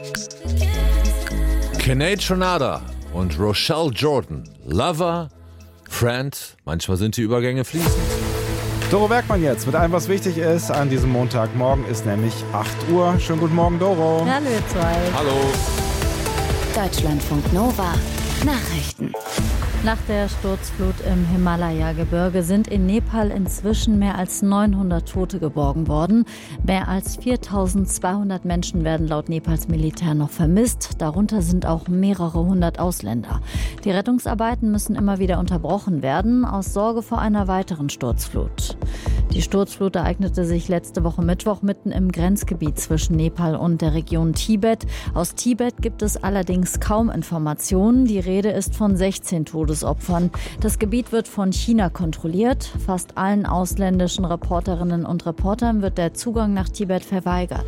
Sinead Shonada und Rochelle Jordan. Lover, Friend, manchmal sind die Übergänge fließend. Doro Bergmann jetzt mit allem, was wichtig ist an diesem Montagmorgen, ist nämlich 8 Uhr. Schönen guten Morgen, Doro. Hallo, ihr zwei. Hallo. Deutschlandfunk Nova. Nachrichten. Nach der Sturzflut im Himalaya-Gebirge sind in Nepal inzwischen mehr als 900 Tote geborgen worden. Mehr als 4.200 Menschen werden laut Nepals Militär noch vermisst. Darunter sind auch mehrere hundert Ausländer. Die Rettungsarbeiten müssen immer wieder unterbrochen werden, aus Sorge vor einer weiteren Sturzflut. Die Sturzflut ereignete sich letzte Woche Mittwoch mitten im Grenzgebiet zwischen Nepal und der Region Tibet. Aus Tibet gibt es allerdings kaum Informationen. Die Rede ist von 16 Todesopfern. Das Gebiet wird von China kontrolliert. Fast allen ausländischen Reporterinnen und Reportern wird der Zugang nach Tibet verweigert.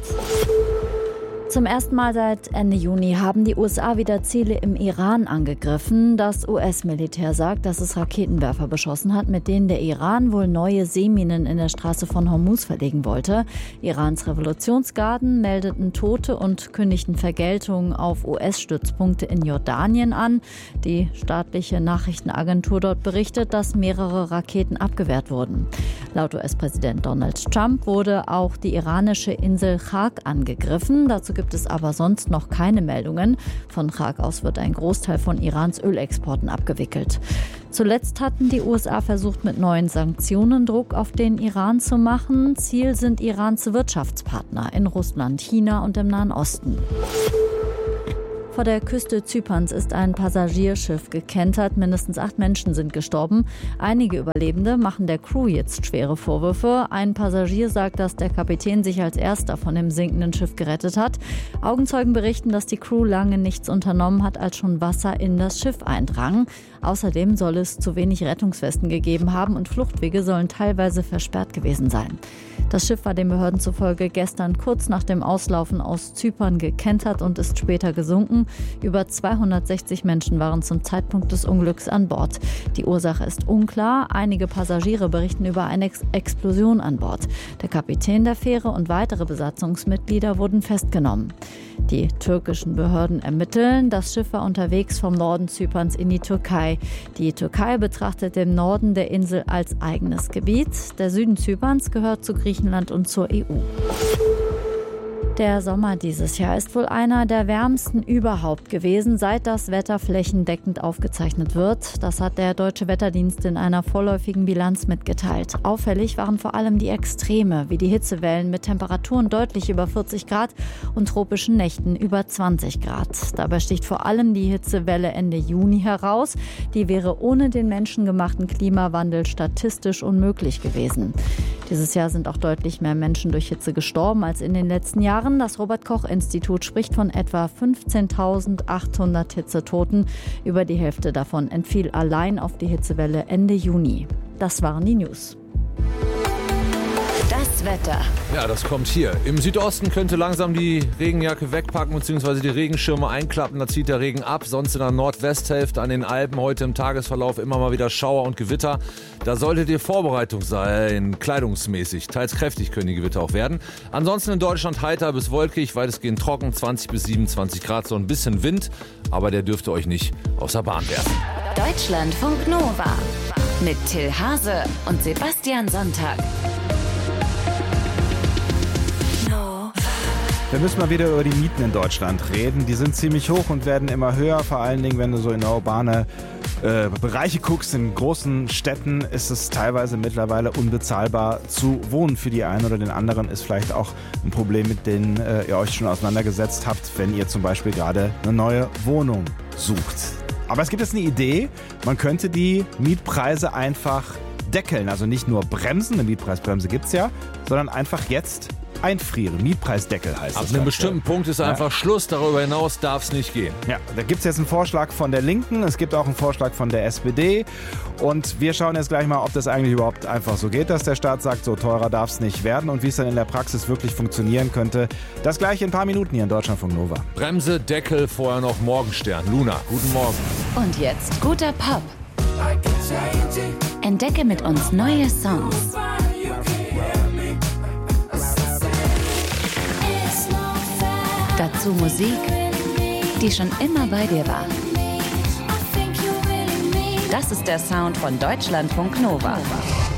Zum ersten Mal seit Ende Juni haben die USA wieder Ziele im Iran angegriffen. Das US-Militär sagt, dass es Raketenwerfer beschossen hat, mit denen der Iran wohl neue Seeminen in der Straße von Hormuz verlegen wollte. Irans Revolutionsgarden meldeten Tote und kündigten Vergeltungen auf US-Stützpunkte in Jordanien an. Die staatliche Nachrichtenagentur dort berichtet, dass mehrere Raketen abgewehrt wurden. Laut US-Präsident Donald Trump wurde auch die iranische Insel Chag angegriffen. Dazu gibt es aber sonst noch keine Meldungen. Von Chag aus wird ein Großteil von Irans Ölexporten abgewickelt. Zuletzt hatten die USA versucht, mit neuen Sanktionen Druck auf den Iran zu machen. Ziel sind Irans Wirtschaftspartner in Russland, China und im Nahen Osten. Vor der Küste Zyperns ist ein Passagierschiff gekentert. Mindestens 8 Menschen sind gestorben. Einige Überlebende machen der Crew jetzt schwere Vorwürfe. Ein Passagier sagt, dass der Kapitän sich als erster von dem sinkenden Schiff gerettet hat. Augenzeugen berichten, dass die Crew lange nichts unternommen hat, als schon Wasser in das Schiff eindrang. Außerdem soll es zu wenig Rettungswesten gegeben haben und Fluchtwege sollen teilweise versperrt gewesen sein. Das Schiff war den Behörden zufolge gestern kurz nach dem Auslaufen aus Zypern gekentert und ist später gesunken. Über 260 Menschen waren zum Zeitpunkt des Unglücks an Bord. Die Ursache ist unklar. Einige Passagiere berichten über eine Explosion an Bord. Der Kapitän der Fähre und weitere Besatzungsmitglieder wurden festgenommen. Die türkischen Behörden ermitteln. Das Schiff war unterwegs vom Norden Zyperns in die Türkei. Die Türkei betrachtet den Norden der Insel als eigenes Gebiet. Der Süden Zyperns gehört zu Griechenland und zur EU. Der Sommer dieses Jahr ist wohl einer der wärmsten überhaupt gewesen, seit das Wetter flächendeckend aufgezeichnet wird. Das hat der Deutsche Wetterdienst in einer vorläufigen Bilanz mitgeteilt. Auffällig waren vor allem die Extreme, wie die Hitzewellen mit Temperaturen deutlich über 40 Grad und tropischen Nächten über 20 Grad. Dabei sticht vor allem die Hitzewelle Ende Juni heraus. Die wäre ohne den menschengemachten Klimawandel statistisch unmöglich gewesen. Dieses Jahr sind auch deutlich mehr Menschen durch Hitze gestorben als in den letzten Jahren. Das Robert-Koch-Institut spricht von etwa 15.800 Hitzetoten. Über die Hälfte davon entfiel allein auf die Hitzewelle Ende Juni. Das waren die News. Das Wetter. Ja, das kommt hier. Im Südosten könnte langsam die Regenjacke wegpacken bzw. die Regenschirme einklappen. Da zieht der Regen ab. Sonst in der Nordwesthälfte an den Alpen heute im Tagesverlauf immer mal wieder Schauer und Gewitter. Da solltet ihr Vorbereitung sein, kleidungsmäßig. Teils kräftig können die Gewitter auch werden. Ansonsten in Deutschland heiter bis wolkig, weitestgehend trocken, 20 bis 27 Grad. So ein bisschen Wind, aber der dürfte euch nicht aus der Bahn werfen. Deutschlandfunk Nova mit Till Hase und Sebastian Sonntag. Wir müssen mal wieder über die Mieten in Deutschland reden. Die sind ziemlich hoch und werden immer höher. Vor allen Dingen, wenn du so in urbane Bereiche guckst, in großen Städten ist es teilweise mittlerweile unbezahlbar zu wohnen. Für die einen oder den anderen ist vielleicht auch ein Problem, mit dem ihr euch schon auseinandergesetzt habt, wenn ihr zum Beispiel gerade eine neue Wohnung sucht. Aber es gibt jetzt eine Idee, man könnte die Mietpreise einfach deckeln. Also nicht nur bremsen, eine Mietpreisbremse gibt es ja, sondern einfach jetzt einfrieren. Mietpreisdeckel heißt das. Ab einem bestimmten Punkt ist einfach Schluss. Darüber hinaus darf es nicht gehen. Ja, da gibt es jetzt einen Vorschlag von der Linken. Es gibt auch einen Vorschlag von der SPD. Und wir schauen jetzt gleich mal, ob das eigentlich überhaupt einfach so geht, dass der Staat sagt, so teurer darf es nicht werden und wie es dann in der Praxis wirklich funktionieren könnte. Das gleich in ein paar Minuten hier in Deutschlandfunk Nova. Bremse, Deckel, vorher noch Morgenstern. Luna, guten Morgen. Und jetzt guter Pop. Entdecke mit uns neue Songs. Dazu Musik, die schon immer bei dir war. Das ist der Sound von Deutschlandfunk Nova.